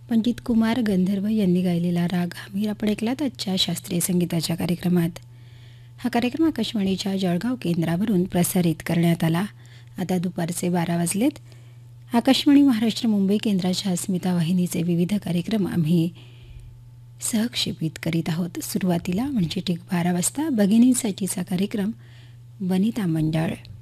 पंडित कुमार गंधर्व यांनी गायलेला राग हमीर आपण ऐकलात आजच्या शास्त्रीय संगीताच्या कार्यक्रमात. हा कार्यक्रम आकाशवाणीच्या जळगाव केंद्रावरून प्रसारित करण्यात आला. आता दुपारचे 12 वाजलेत. आकाशवाणी महाराष्ट्र मुंबई केंद्राच्या अस्मिता वाहिनीचे विविध कार्यक्रम आम्ही सहक्षेपित करीत आहोत. सुरुवातीला म्हणजे ठीक 12 वाजता भगिनींसाठीचा कार्यक्रम वनिता मंडळ.